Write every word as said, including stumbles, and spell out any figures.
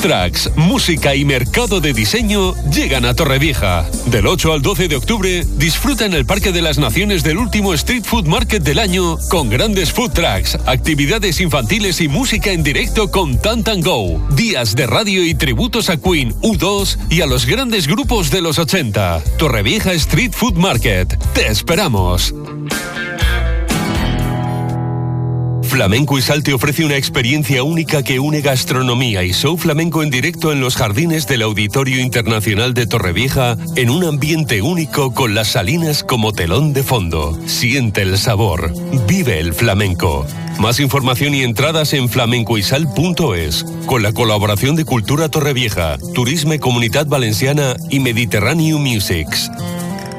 trucks, música y mercado de diseño llegan a Torrevieja. Del ocho al doce de octubre, disfruta en el Parque de las Naciones del último Street Food Market del año con grandes food trucks, actividades infantiles y música en directo con Tant and Go, días de radio y tributos a Queen, U dos y a los grandes grupos de los ochenta. Torrevieja Street Food Market. ¡Te esperamos! Flamenco y Sal te ofrece una experiencia única que une gastronomía y show flamenco en directo en los jardines del Auditorio Internacional de Torrevieja en un ambiente único con las salinas como telón de fondo. Siente el sabor, vive el flamenco. Más información y entradas en flamencoisal punto es, con la colaboración de Cultura Torrevieja, Turisme Comunitat Valenciana y Mediterranean Musics.